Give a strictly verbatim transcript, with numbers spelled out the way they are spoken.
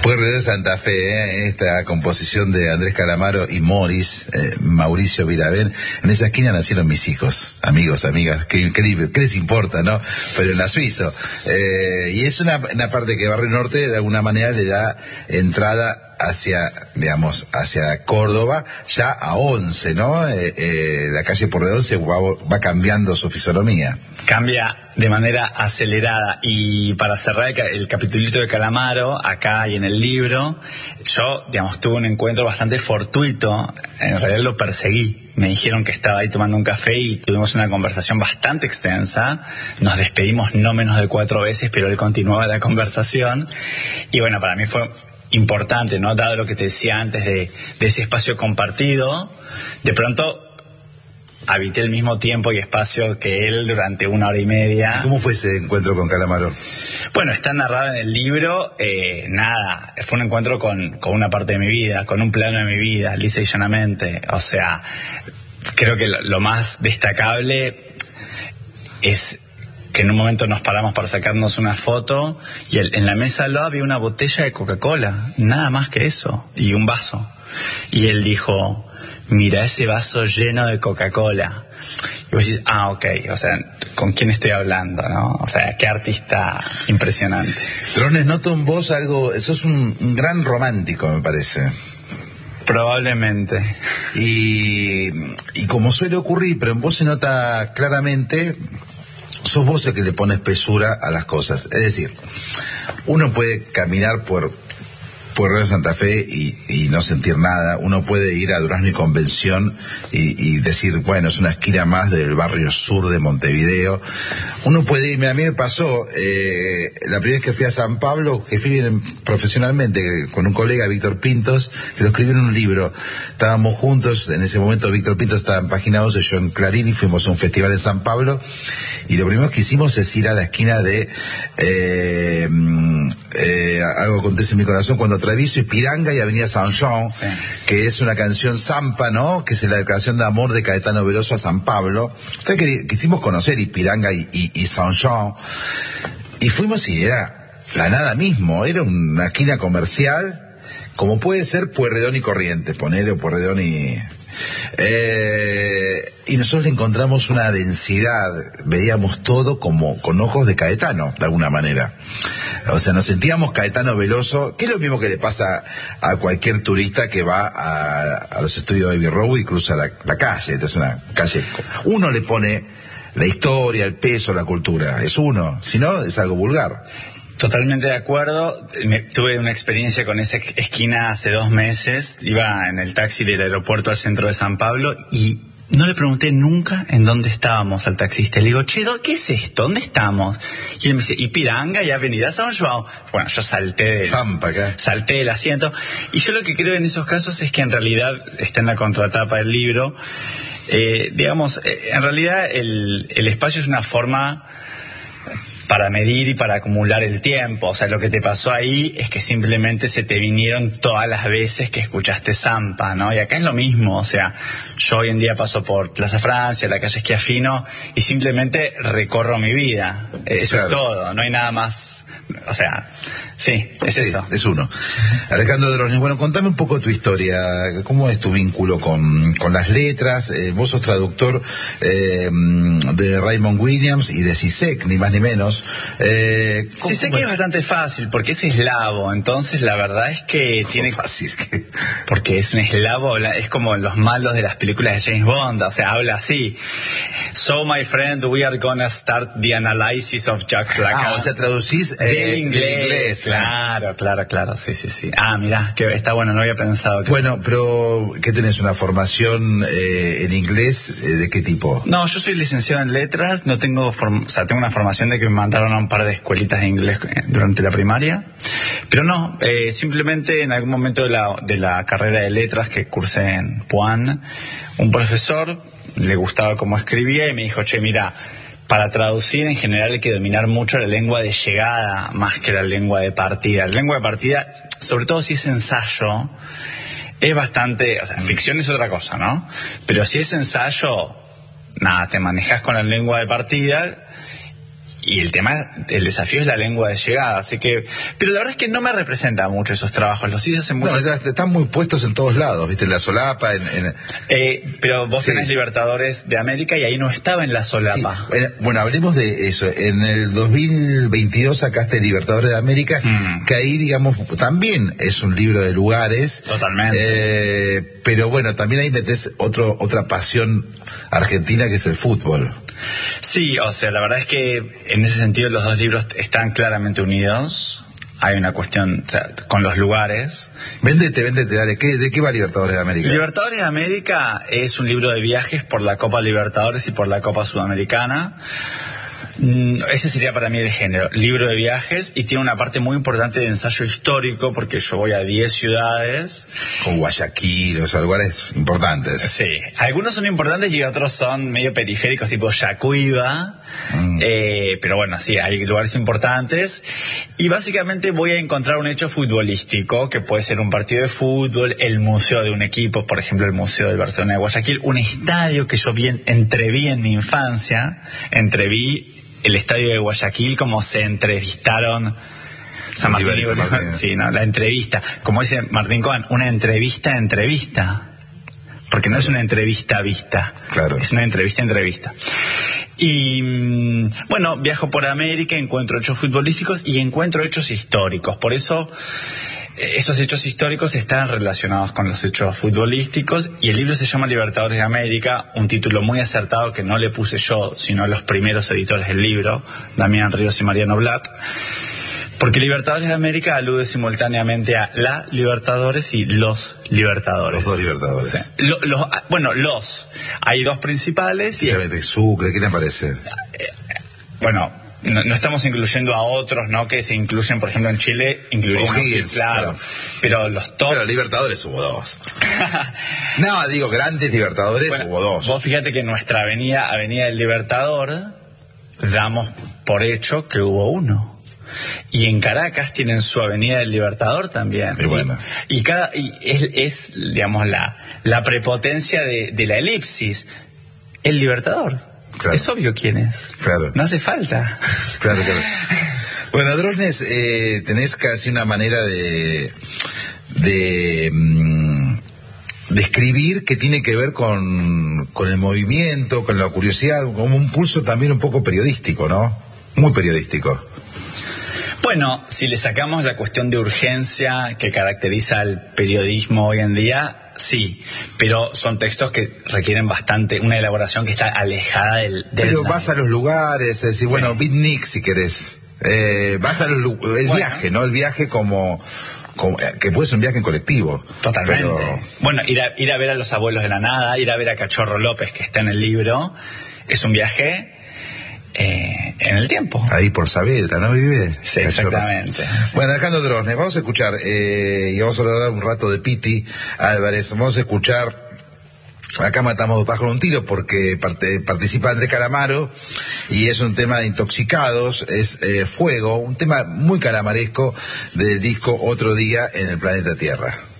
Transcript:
Pueyrredón de Santa Fe, ¿eh? Esta composición de Andrés Calamaro y Morris, eh, Mauricio Viravén. En esa esquina nacieron mis hijos, amigos, amigas, ¿qué, qué, qué les importa, no? Pero en la Suizo. Eh, y es una, una parte que Barrio Norte de alguna manera le da entrada hacia, digamos, hacia Córdoba, ya a once, ¿no? Eh, eh, la calle Pueyrredón se va, va cambiando su fisonomía. Cambia de manera acelerada. Y para cerrar el, el capitulito de Calamaro, acá y en el libro, yo, digamos, tuve un encuentro bastante fortuito. En realidad lo perseguí. Me dijeron que estaba ahí tomando un café y tuvimos una conversación bastante extensa. Nos despedimos no menos de cuatro veces, pero él continuaba la conversación. Y bueno, para mí fue importante, ¿no? Dado lo que te decía antes de, de ese espacio compartido, de pronto habité el mismo tiempo y espacio que él durante una hora y media. ¿Cómo fue ese encuentro con Calamaro? Bueno, está narrado en el libro. Eh, nada, fue un encuentro con, con una parte de mi vida, con un plano de mi vida, lisa y llanamente. O sea, creo que lo, lo más destacable es que en un momento nos paramos para sacarnos una foto y el, en la mesa al lado había una botella de Coca-Cola, nada más que eso, y un vaso. Y él dijo: mira ese vaso lleno de Coca-Cola. Y vos decís, ah, ok, o sea, ¿con quién estoy hablando, no? O sea, qué artista impresionante. Drones, noto en vos algo, sos un, un gran romántico, me parece. Probablemente. Y, y como suele ocurrir, pero en vos se nota claramente, sos vos el que le pone espesura a las cosas. Es decir, uno puede caminar por Pueyrredón de Santa Fe y, y no sentir nada. Uno puede ir a Durazno y Convención y, y decir, bueno, es una esquina más del barrio sur de Montevideo. Uno puede ir, mira, a mí me pasó, eh, la primera vez que fui a San Pablo, que fui profesionalmente con un colega, Víctor Pintos, que lo escribió en un libro. Estábamos juntos, en ese momento Víctor Pintos estaba en Página doce, yo en Clarín, y fuimos a un festival en San Pablo, y lo primero que hicimos es ir a la esquina de eh, eh, Algo acontece en mi corazón, cuando atravieso Ipiranga y Avenida San Jean, sí, que es una canción zampa, ¿no? Que es la declaración de amor de Caetano Veloso a San Pablo. Entonces quisimos conocer Ipiranga y, y, y San Jean, y fuimos y era la nada mismo, era una esquina comercial, como puede ser Pueyrredón y Corrientes, ponele, o Pueyrredón y... Eh, y nosotros encontramos una densidad, veíamos todo como con ojos de Caetano, de alguna manera. O sea, nos sentíamos Caetano Veloso, que es lo mismo que le pasa a cualquier turista que va a, a los estudios de Abbey Road y cruza la, la calle. Es una calle. Uno le pone la historia, el peso, la cultura. Es uno, si no, es algo vulgar. Totalmente de acuerdo. Me, tuve una experiencia con esa esquina hace dos meses. Iba en el taxi del aeropuerto al centro de San Pablo y no le pregunté nunca en dónde estábamos al taxista. Le digo, che, ¿qué es esto? ¿Dónde estamos? Y él me dice, Ipiranga y Avenida San João. Bueno, yo salté del, Zampa, acá. salté del asiento. Y yo lo que creo en esos casos es que en realidad está en la contratapa del libro. Eh, digamos, eh, en realidad el, el espacio es una forma para medir y para acumular el tiempo. O sea, lo que te pasó ahí es que simplemente se te vinieron todas las veces que escuchaste Zampa, ¿no? Y acá es lo mismo. O sea, yo hoy en día paso por Plaza Francia, la calle Schiaffino, y simplemente recorro mi vida. Eso claro. Es todo, no hay nada más. O sea, sí, es sí, eso. Es uno. Alejandro Drones, bueno, contame un poco tu historia. ¿Cómo es tu vínculo con, con las letras? Eh, vos sos traductor eh, de Raymond Williams y de Zizek, ni más ni menos. Eh, Zizek es bastante fácil porque es eslavo, entonces la verdad es que ¿Cómo tiene fácil que... porque es un eslavo, es como los malos de las películas de James Bond, o sea, habla así. So my friend, we are gonna start the analysis of Jacques Lacan. Ah, o sea, traducís eh, del inglés, inglés. Claro, claro, claro, sí, sí, sí. Ah, mirá, que está bueno, no había pensado que... Bueno, pero ¿qué tenés? ¿Una formación eh, en inglés? Eh, ¿De qué tipo? No, yo soy licenciado en letras, no tengo, form... o sea, tengo una formación de que me mandaron a un par de escuelitas de inglés durante la primaria, pero no, eh, simplemente en algún momento de la, de la carrera de letras que cursé en Puan, un profesor le gustaba cómo escribía y me dijo, che, mira, para traducir en general hay que dominar mucho la lengua de llegada más que la lengua de partida. La lengua de partida, sobre todo si es ensayo, es bastante, o sea, ficción es otra cosa, ¿no? Pero si es ensayo, nada, te manejas con la lengua de partida y el tema, el desafío es la lengua de llegada, así que, pero la verdad es que no me representa mucho esos trabajos, los hice hace mucho. No, están muy puestos en todos lados, viste, en la solapa, en... en... Eh, pero vos sí. tenés Libertadores de América y ahí no estaba en la solapa. Sí. Bueno, hablemos de eso. En el dos mil veintidós sacaste Libertadores de América, mm. que ahí, digamos, también es un libro de lugares. Totalmente. Eh, pero bueno, también ahí metés otro, otra pasión argentina que es el fútbol. Sí, o sea, la verdad es que en ese sentido los dos libros están claramente unidos. Hay una cuestión, o sea, con los lugares. Véndete, véndete, dale. ¿Qué, ¿De qué va Libertadores de América? Libertadores de América es un libro de viajes por la Copa Libertadores y por la Copa Sudamericana. Ese sería para mí el género, libro de viajes, y tiene una parte muy importante de ensayo histórico porque yo voy a diez ciudades. Con Guayaquil, o sea, lugares importantes. Sí, algunos son importantes y otros son medio periféricos, tipo Yacuiba, mm. eh, pero bueno, sí, hay lugares importantes. Y básicamente voy a encontrar un hecho futbolístico, que puede ser un partido de fútbol, el museo de un equipo, por ejemplo el Museo del Barcelona de Guayaquil, un estadio que yo bien entreví en mi infancia, entreví el estadio de Guayaquil, como se entrevistaron San Martín y Bolívar. Sí, no, la entrevista. Como dice Martín Cohen, una entrevista entrevista. Porque no es una entrevista vista. Claro. Es una entrevista entrevista. Y bueno, viajo por América, encuentro hechos futbolísticos y encuentro hechos históricos. Por eso esos hechos históricos están relacionados con los hechos futbolísticos, y el libro se llama Libertadores de América, un título muy acertado que no le puse yo, sino los primeros editores del libro, Damián Ríos y Mariano Blatt, porque Libertadores de América alude simultáneamente a la Libertadores y los Libertadores. Los dos Libertadores. Sí. Lo, los, bueno, los. Hay dos principales. Y y Sucre, ¿qué le parece? Eh, bueno... No, no estamos incluyendo a otros, ¿no? Que se incluyen, por ejemplo, en Chile, incluiríamos, O'Higgins, claro, claro. Pero los top... Pero Libertadores hubo dos. No, digo, grandes Libertadores bueno, hubo dos. Vos fíjate que en nuestra avenida, Avenida del Libertador, damos por hecho que hubo uno. Y en Caracas tienen su Avenida del Libertador también. Y bueno. Y, y cada y es, es, digamos, la, la prepotencia de, de la elipsis. El Libertador. Claro. Es obvio quién es. Claro. No hace falta. Claro, claro. Bueno, Drosnes, eh, tenés casi una manera de de, mm, de escribir que tiene que ver con, con el movimiento, con la curiosidad, como un pulso también un poco periodístico, ¿no? Muy periodístico. Bueno, si le sacamos la cuestión de urgencia que caracteriza al periodismo hoy en día, sí, pero son textos que requieren bastante, una elaboración que está alejada del... del pero vas a los lugares, es decir, sí. Bueno, beatnik si querés, eh, vas al el bueno. viaje, ¿no? El viaje como... Como, que puede ser un viaje en colectivo. Totalmente. Pero... Bueno, ir a, ir a ver a los abuelos de la nada, ir a ver a Cachorro López, que está en el libro, es un viaje eh, en el tiempo. Ahí por Saavedra, ¿no vive? Sí, exactamente. Sí. Bueno, Alejandro Drosnes, vamos a escuchar, eh, y vamos a dar un rato de Piti Álvarez, vamos a escuchar... Acá matamos dos pájaros de un tiro porque parte, participa Andrés Calamaro y es un tema de intoxicados, es eh, Fuego, un tema muy calamaresco del disco Otro Día en el Planeta Tierra.